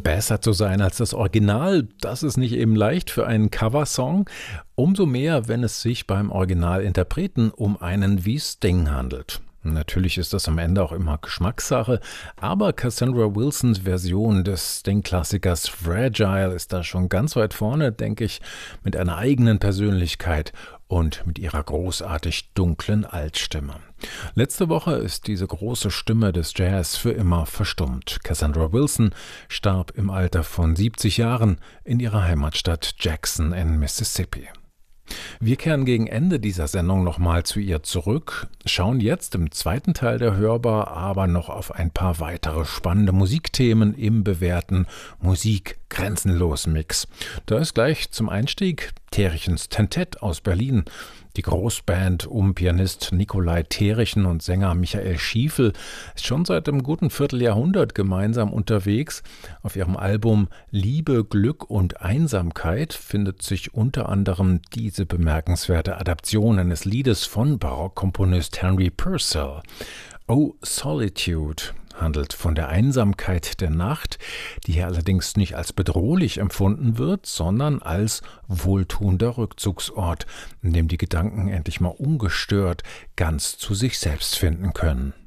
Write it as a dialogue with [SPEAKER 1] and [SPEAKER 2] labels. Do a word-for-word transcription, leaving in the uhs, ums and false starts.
[SPEAKER 1] Besser zu sein als das Original, das ist nicht eben leicht für einen Coversong. Umso mehr, wenn es sich beim Originalinterpreten um einen wie Sting handelt. Natürlich ist das am Ende auch immer Geschmackssache, aber Cassandra Wilsons Version des Sting-Klassikers Fragile ist da schon ganz weit vorne, denke ich, mit einer eigenen Persönlichkeit und mit ihrer großartig dunklen Altstimme. Letzte Woche ist diese große Stimme des Jazz für immer verstummt. Cassandra Wilson starb im Alter von siebzig Jahren in ihrer Heimatstadt Jackson in Mississippi. Wir kehren gegen Ende dieser Sendung nochmal zu ihr zurück, schauen jetzt im zweiten Teil der Hörbar aber noch auf ein paar weitere spannende Musikthemen im bewährten Musik-Grenzenlos-Mix. Da ist gleich zum Einstieg Terrichens Tentett aus Berlin. Die Großband um Pianist Nikolai Terrichen und Sänger Michael Schiefel ist schon seit einem guten Vierteljahrhundert gemeinsam unterwegs. Auf ihrem Album Liebe, Glück und Einsamkeit findet sich unter anderem diese bemerkenswerte Adaption eines Liedes von Barockkomponist Henry Purcell. Oh Solitude handelt von der Einsamkeit der Nacht, die hier allerdings nicht als bedrohlich empfunden wird, sondern als wohltuender Rückzugsort, in dem die Gedanken endlich mal ungestört ganz zu sich selbst finden können.